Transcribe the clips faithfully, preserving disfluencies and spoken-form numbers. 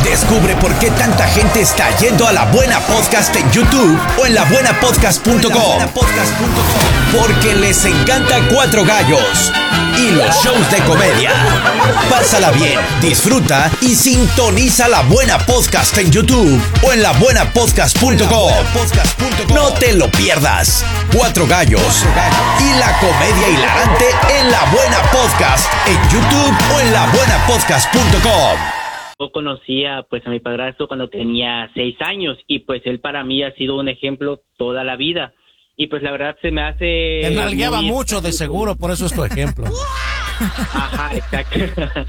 Descubre por qué tanta gente está yendo a La Buena Podcast en YouTube o en la buena podcast punto com. Porque les encanta Cuatro Gallos y los shows de comedia. Pásala bien, disfruta y sintoniza La Buena Podcast en YouTube o en la buena podcast punto com. No te lo pierdas. Cuatro Gallos y la comedia hilarante en La Buena Podcast en YouTube o en la buena podcast punto com. Yo conocía pues a mi padrastro cuando tenía seis años y pues él para mí ha sido un ejemplo toda la vida. Y pues la verdad se me hace... Te nalgueaba mucho de seguro, por eso es tu ejemplo. Ajá, exacto.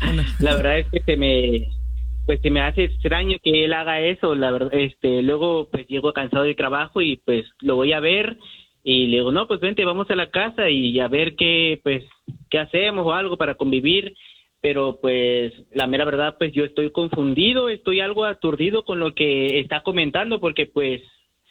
La verdad es que se me... Pues se me hace extraño que él haga eso, la verdad. Este, luego pues llego cansado del trabajo y pues lo voy a ver y le digo, no, pues vente, vamos a la casa y a ver qué, pues, qué hacemos o algo para convivir. Pero pues la mera verdad, pues yo estoy confundido, estoy algo aturdido con lo que está comentando porque pues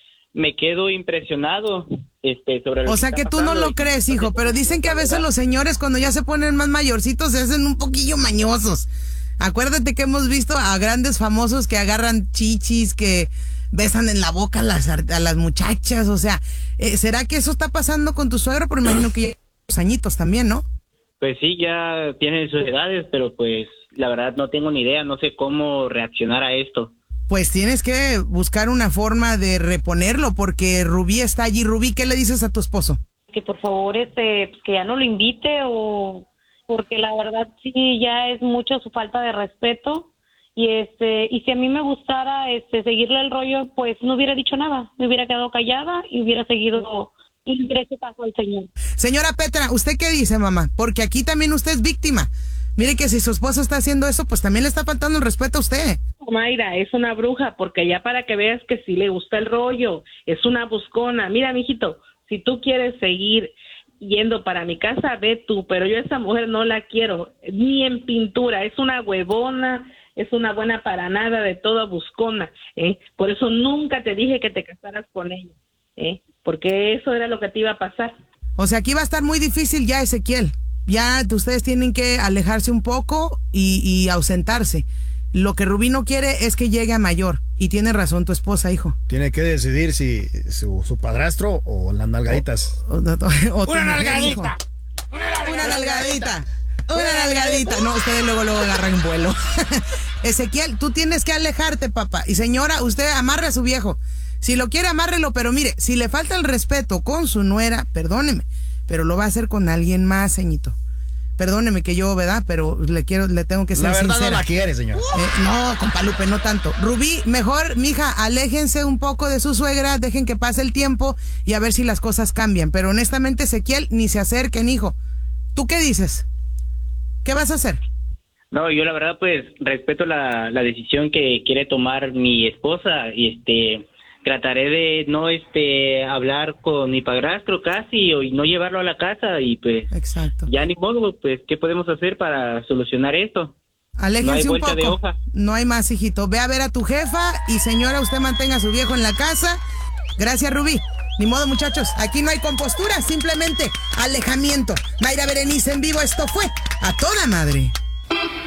me quedo impresionado este sobre lo O sea que tú no lo crees, hijo, pero dicen que a veces los señores cuando ya se ponen más mayorcitos se hacen un poquillo mañosos. Acuérdate que hemos visto a grandes famosos que agarran chichis, que besan en la boca a las, a las muchachas, o sea, eh, ¿será que eso está pasando con tu suegro? Porque me imagino que ya los añitos también, ¿no? Pues sí, ya tienen sus edades, pero pues la verdad no tengo ni idea, no sé cómo reaccionar a esto. Pues tienes que buscar una forma de reponerlo porque Rubí está allí. Rubí, ¿qué le dices a tu esposo? Que por favor, este, pues que ya no lo invite o... porque la verdad sí, ya es mucho su falta de respeto y este, y si a mí me gustara este seguirle el rollo, pues no hubiera dicho nada, me hubiera quedado callada y hubiera seguido... y hubiera hecho caso al señor. Señora Petra, ¿usted qué dice, mamá? Porque aquí también usted es víctima. Mire que si su esposo está haciendo eso, pues también le está faltando el respeto a usted. Mayra, es una bruja, porque ya para que veas que sí le gusta el rollo, es una buscona. Mira, mijito, si tú quieres seguir yendo para mi casa, ve tú, pero yo a esa mujer no la quiero, ni en pintura, es una huevona, es una buena para nada, de toda buscona, ¿eh? Por eso nunca te dije que te casaras con ella, ¿eh? Porque eso era lo que te iba a pasar. O sea, aquí va a estar muy difícil ya, Ezequiel. Ya ustedes tienen que alejarse un poco y, y ausentarse. Lo que Rubí no quiere es que llegue a mayor. Y tiene razón tu esposa, hijo. Tiene que decidir si su, su padrastro o las nalgaditas. O, o, o, o ¡Una nalgadita! ¡Una nalgadita! Una nalgadita. No, ustedes luego, luego agarran vuelo. Ezequiel, tú tienes que alejarte, papá. Y señora, usted amarre a su viejo. Si lo quiere, amárrelo, pero mire, si le falta el respeto con su nuera, perdóneme, pero lo va a hacer con alguien más, señito. Perdóneme que yo, ¿verdad? Pero le quiero, le tengo que ser la verdad sincera. No la quiere, señor. Eh, no, compa Lupe, no tanto. Rubí, mejor, mija, aléjense un poco de su suegra, dejen que pase el tiempo y a ver si las cosas cambian. Pero honestamente, Ezequiel, ni se acerquen, hijo. ¿Tú qué dices? ¿Qué vas a hacer? No, yo la verdad pues respeto la, la decisión que quiere tomar mi esposa y este... trataré de no este hablar con mi padrastro casi o y no llevarlo a la casa y pues exacto. Ya ni modo, pues ¿qué podemos hacer para solucionar esto? Aléjense no hay un poco. De hoja. No hay más, hijito. Ve a ver a tu jefa y señora, usted mantenga a su viejo en la casa. Gracias, Rubí. Ni modo, muchachos. Aquí no hay compostura, simplemente alejamiento. Mayra Berenice en vivo. Esto fue A Toda Madre.